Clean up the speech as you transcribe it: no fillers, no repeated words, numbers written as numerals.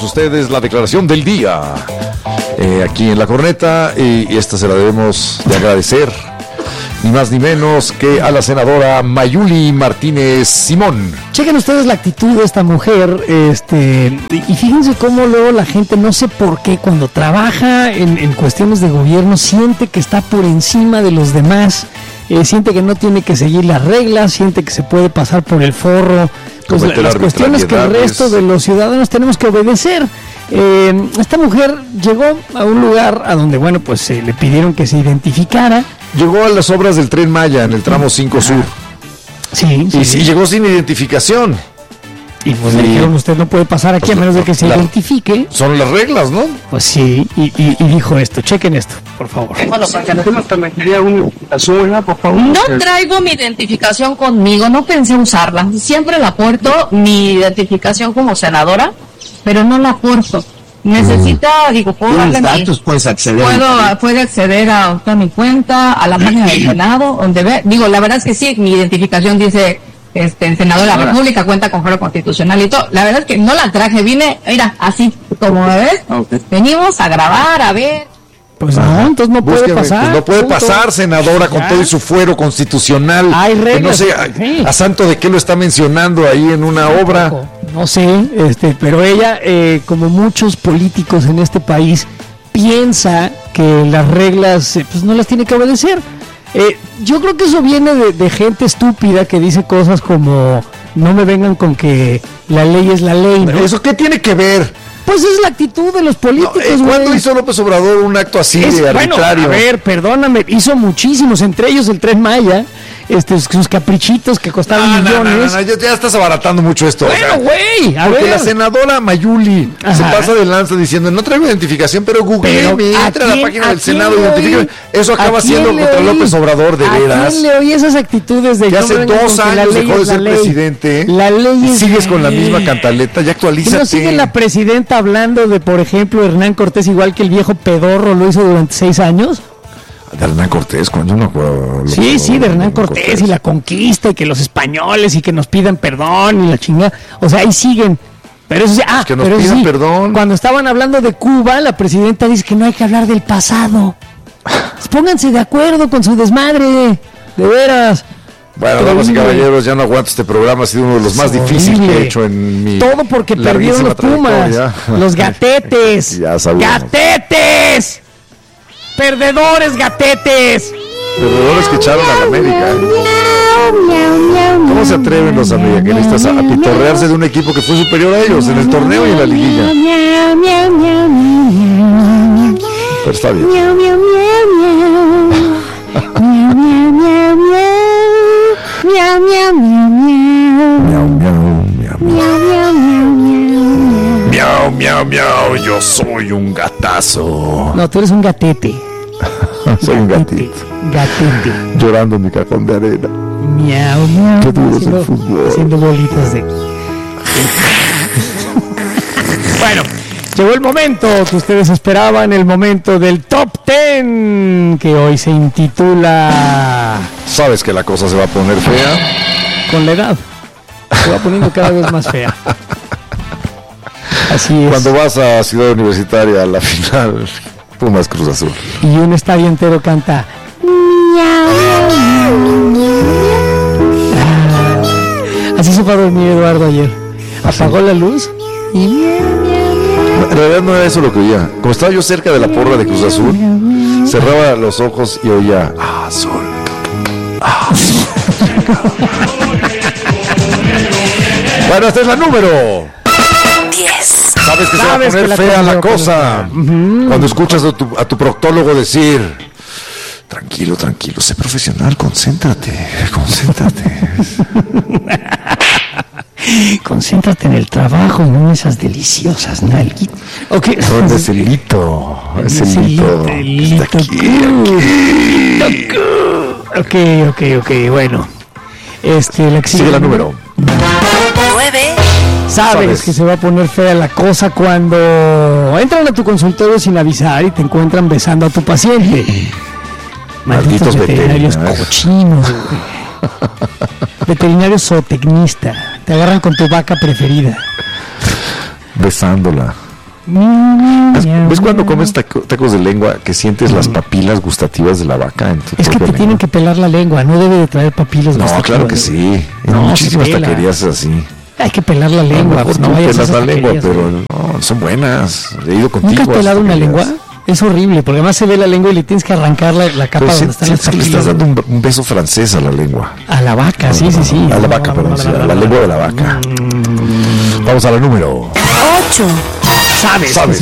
ustedes la declaración del día aquí en La Corneta, y esta se la debemos de agradecer ni más ni menos que a la senadora Mayuli Martínez Simón. Chequen ustedes la actitud de esta mujer, y fíjense cómo luego la gente, no sé por qué, cuando trabaja en cuestiones de gobierno, siente que está por encima de los demás, siente que no tiene que seguir las reglas, siente que se puede pasar por el forro, pues las cuestiones que el resto de los ciudadanos tenemos que obedecer. Esta mujer llegó a un lugar a donde, bueno, pues le pidieron que se identificara. Llegó a las obras del Tren Maya en el tramo 5 Sur. Sí. Y llegó sin identificación. Y pues le dijeron, usted no puede pasar aquí a menos de que se identifique. Son las reglas, ¿no? Pues sí, y dijo esto, chequen esto, por favor. No traigo mi identificación conmigo, no pensé usarla. Siempre la porto, mi identificación como senadora, pero no la porto. Necesita, puedo darle datos, puede acceder a mi cuenta, a la página del Senado, donde la verdad es que sí, mi identificación dice el senador de la República, cuenta con fuero constitucional y todo. La verdad es que no la traje, vine, mira, así como me ves, venimos a grabar, a ver. Pues no, entonces no puede pasar. Pues no puede pasar, senadora, con todo y su fuero constitucional. Hay reglas. Que no sé a santo de qué lo está mencionando ahí en una obra. No sé, pero ella, como muchos políticos en este país, piensa que las reglas pues no las tiene que obedecer. Yo creo que eso viene de gente estúpida que dice cosas como no me vengan con que la ley es la ley, ¿no? ¿Eso qué tiene que ver? Pues es la actitud de los políticos. ¿Cuándo hizo López Obrador un acto así de arbitrario? Bueno, a ver, perdóname, hizo muchísimos, entre ellos el Tren Maya, sus caprichitos que costaban millones. No, ya estás abaratando mucho esto. Bueno, güey, porque la senadora Mayuli se pasa de lanza diciendo, no traigo identificación, pero googleame, entra a la página del Senado, identifícame. Eso acaba siendo contra López Obrador, de veras. ¿A quién le oí esas actitudes de que hace 2 años dejó de ser presidente? La ley y sigues con la misma cantaleta, ya actualízate. No sigue la presidenta hablando de, por ejemplo, Hernán Cortés, igual que el viejo pedorro lo hizo durante 6 años. De Hernán Cortés, cuando yo no acuerdo. Sí, de Hernán Cortés y la conquista y que los españoles y que nos pidan perdón y la chingada. O sea, ahí siguen. Pero eso sí, que nos pidan perdón. Cuando estaban hablando de Cuba, la presidenta dice que no hay que hablar del pasado. Pónganse de acuerdo con su desmadre, de veras. Bueno, damas y caballeros, ya no aguanto este programa, ha sido uno de los más difíciles que he hecho en mi todo porque perdieron los Pumas, los gatetes. Ya sabíamos. ¡Gatetes! ¡Perdedores, gatetes! Perdedores que echaron a la América. ¿Cómo se atreven los americanistas a pitorrearse de un equipo que fue superior a ellos en el torneo y en la liguilla? Pero está bien. Miau, miau, miau, yo soy un gatazo. No, tú eres un gatete. Soy un gatito. Gatete. Llorando en mi cajón de arena. Miau, miau. Qué duro es el fútbol. Haciendo bolitas de... Bueno, llegó el momento que ustedes esperaban, el momento del Top 10, que hoy se intitula... ¿Sabes que la cosa se va a poner fea? Con la edad. Se va poniendo cada vez más fea. Así es. Cuando vas a Ciudad Universitaria a la final, Pumas Cruz Azul. Y un estadio entero canta. Así se fue a dormir Eduardo ayer. Apagó la luz y... En realidad no era eso lo que oía. Como estaba yo cerca de la porra de Cruz Azul, cerraba los ojos y oía azul. Bueno, esta es la número 10. Sabes que se va a poner fea la cosa cuando escuchas a tu proctólogo decir: tranquilo, sé profesional, concéntrate. Concéntrate en el trabajo y no en esas deliciosas nalguitas. Okay. No, es el hito. Es el hito. Está aquí. Ok, bueno. La que sigue la número 9. Sabes que se va a poner fea la cosa cuando entran a tu consultorio sin avisar y te encuentran besando a tu paciente. Malditos veterinarios cochinos. Veterinario zootecnista. Te agarran con tu vaca preferida. Besándola. ¿Ves cuando comes tacos de lengua que sientes las papilas gustativas de la vaca en tu Es que te lengua? tienen que pelar la lengua, no debe de traer papilas No, gustativas. claro que sí. En No, muchísimas se pela. taquerías es así. Hay que pelar la lengua, Pues no no vayas a pelas esas la lengua, taquerías, pero güey. no, son buenas. He ido contigo. ¿Nunca has a esas pelado una taquerías. lengua? Es horrible, porque además se ve la lengua y le tienes que arrancar la capa Pero donde están las sientes que le papilas. estás dando un beso francés a la lengua. A la vaca, sí. A la vaca, perdón, sí, a la lengua de la vaca. Vamos a la número. 8. Sabes. ¿Sabes?